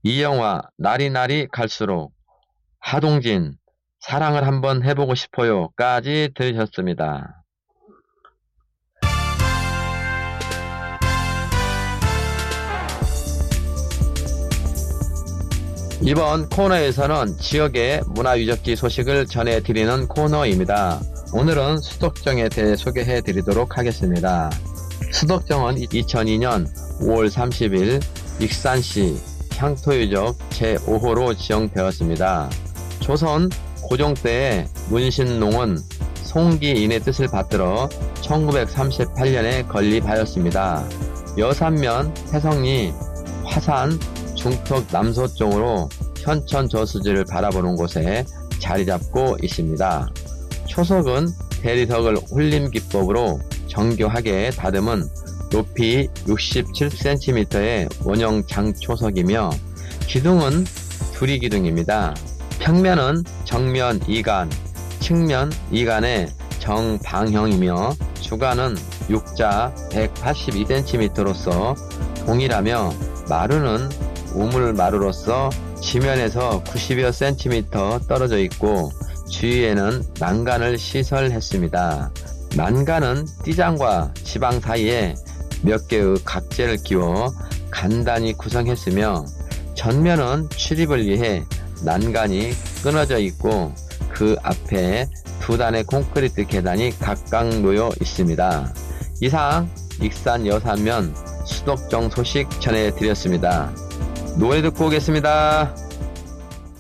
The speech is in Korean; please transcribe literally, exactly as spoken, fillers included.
이영화 날이 날이 갈수록, 하동진 사랑을 한번 해보고 싶어요 까지 들으셨습니다. 이번 코너에서는 지역의 문화유적지 소식을 전해드리는 코너입니다. 오늘은 수덕정에 대해 소개해드리도록 하겠습니다. 수덕정은 이천이 년 오월 삼십일 익산시 향토유적 제오 호로 지정되었습니다. 조선 고종 때의 문신농은 송기인의 뜻을 받들어 천구백삼십팔 년에 건립하였습니다. 여산면, 태성리, 화산, 중턱 남서쪽으로 현천 저수지를 바라보는 곳에 자리잡고 있습니다. 초석은 대리석을 홀림 기법으로 정교하게 다듬은 높이 육십칠 센티미터의 원형 장초석이며 기둥은 두리기둥입니다. 평면은 정면 이 간, 측면 이 간의 정방형이며 주간은 육자 백팔십이 센티미터로서 동일하며 마루는 우물마루로서 지면에서 구십여 센티미터 떨어져 있고 주위에는 난간을 시설했습니다. 난간은 띠장과 지방 사이에 몇 개의 각재를 끼워 간단히 구성했으며 전면은 출입을 위해 난간이 끊어져 있고 그 앞에 두 단의 콘크리트 계단이 각각 놓여 있습니다. 이상 익산 여산면 수덕정 소식 전해드렸습니다. 노래 듣고 오겠습니다.